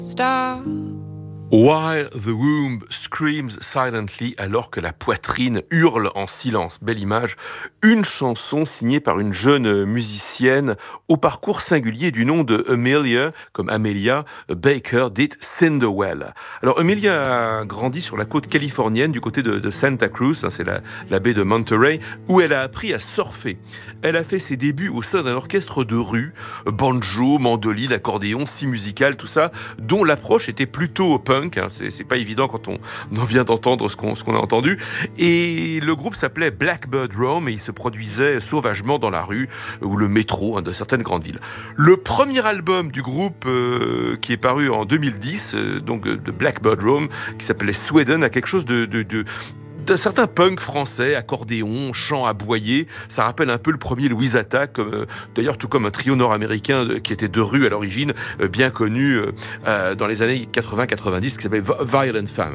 Stop. While the womb screams silently, alors que la poitrine hurle en silence. Belle image. Une chanson signée par une jeune musicienne au parcours singulier du nom de Amelia, comme Amelia Baker, dite Cinderwell. Alors Amelia a grandi sur la côte californienne du côté de Santa Cruz, c'est la baie de Monterey, où elle a appris à surfer. Elle a fait ses débuts au sein d'un orchestre de rue, banjo, mandoline, accordéon, scie musicale, tout ça, dont l'approche était plutôt punk. C'est pas évident quand on vient d'entendre ce qu'on a entendu. Et le groupe s'appelait Blackbird Rome et il se produisait sauvagement dans la rue ou le métro de certaines grandes villes. Le premier album du groupe qui est paru en 2010, donc de Blackbird Rome, qui s'appelait Sweden, a quelque chose d'un certain punk français, accordéon, chant aboyé. Ça rappelle un peu le premier Louise Attaque, d'ailleurs tout comme un trio nord-américain qui était de rue à l'origine, bien connu dans les années 80-90, qui s'appelait Violent Femmes.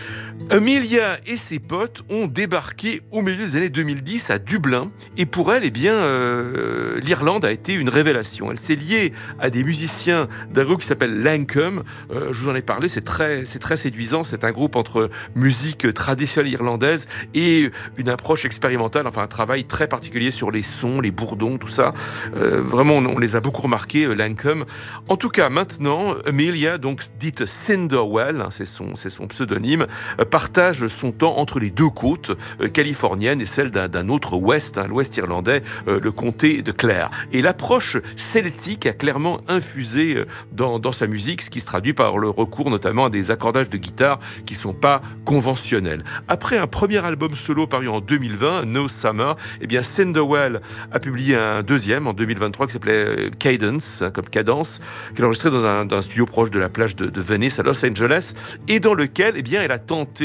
Amelia et ses potes ont débarqué au milieu des années 2010 à Dublin et pour elle, l'Irlande a été une révélation. Elle s'est liée à des musiciens d'un groupe qui s'appelle Lankum. Je vous en ai parlé, c'est très séduisant. C'est un groupe entre musique traditionnelle irlandaise et une approche expérimentale, enfin un travail très particulier sur les sons, les bourdons, tout ça. Vraiment, on les a beaucoup remarqués, Lankum. En tout cas, maintenant, Amelia, donc dite Cinderwell, c'est son pseudonyme, partage son temps entre les deux côtes californiennes et celle d'un autre ouest, l'ouest irlandais, le comté de Clare. Et l'approche celtique a clairement infusé dans sa musique, ce qui se traduit par le recours notamment à des accordages de guitare qui ne sont pas conventionnels. Après un premier album solo paru en 2020, No Summer, Cinderwell a publié un deuxième en 2023 qui s'appelait Cadence, comme cadence, qu'elle a enregistré dans un studio proche de la plage de Venice à Los Angeles, et dans lequel elle a tenté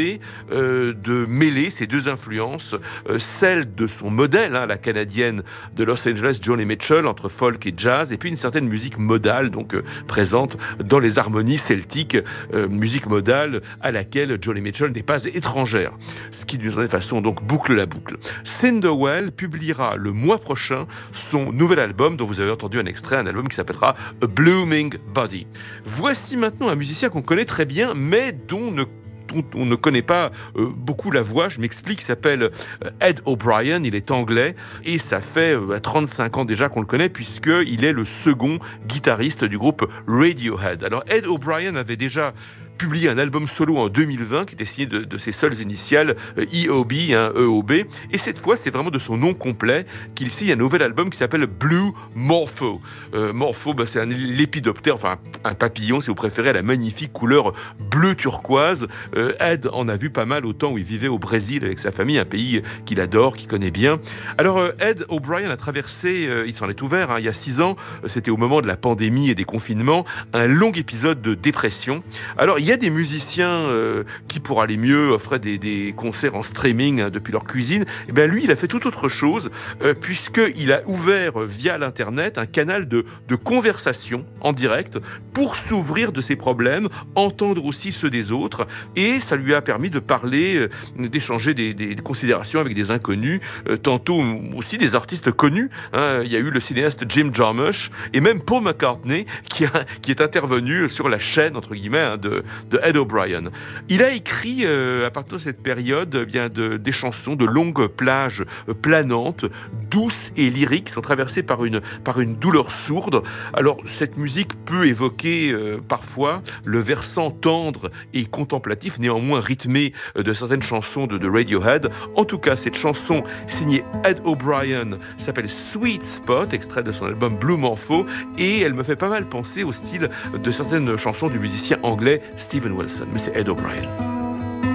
de mêler ces deux influences, celle de son modèle, la canadienne de Los Angeles, Joni Mitchell, entre folk et jazz, et puis une certaine musique modale, donc présente dans les harmonies celtiques, musique modale à laquelle Joni Mitchell n'est pas étrangère. Ce qui, d'une certaine façon, donc boucle la boucle. Cinderwell publiera le mois prochain son nouvel album, dont vous avez entendu un extrait, un album qui s'appellera A Blooming Body. Voici maintenant un musicien qu'on connaît très bien, mais dont on ne connaît pas beaucoup la voix, je m'explique, il s'appelle Ed O'Brien, il est anglais et ça fait 35 ans déjà qu'on le connaît puisqu'il est le second guitariste du groupe Radiohead. Alors Ed O'Brien avait déjà publié un album solo en 2020 qui était signé de ses seules initiales, EOB, EOB, et cette fois c'est vraiment de son nom complet qu'il signe un nouvel album qui s'appelle Blue Morpho. Morpho, c'est un lépidoptère, enfin un papillon si vous préférez, à la magnifique couleur bleu turquoise. Ed en a vu pas mal au temps où il vivait au Brésil avec sa famille, un pays qu'il adore, qu'il connaît bien. Alors Ed O'Brien a traversé, il s'en est ouvert il y a 6 ans, c'était au moment de la pandémie et des confinements, un long épisode de dépression. Alors il y a des musiciens qui, pour aller mieux, offraient des concerts en streaming depuis leur cuisine. Et lui, il a fait tout autre chose, puisqu'il a ouvert via l'internet un canal de conversation en direct pour s'ouvrir de ses problèmes, entendre aussi ceux des autres, et ça lui a permis de parler, d'échanger des considérations avec des inconnus, tantôt aussi des artistes connus. Il y a eu le cinéaste Jim Jarmusch et même Paul McCartney qui est intervenu sur la chaîne entre guillemets de Ed O'Brien. Il a écrit à partir de cette période des chansons de longues plages planantes, douces et lyriques, qui sont traversées par une douleur sourde. Alors cette musique peut évoquer parfois le versant tendre et contemplatif, néanmoins rythmé de certaines chansons de Radiohead. En tout cas, cette chanson signée Ed O'Brien s'appelle Sweet Spot, extrait de son album Blue Morpho, et elle me fait pas mal penser au style de certaines chansons du musicien anglais Steven Wilson. Mais c'est Ed O'Brien.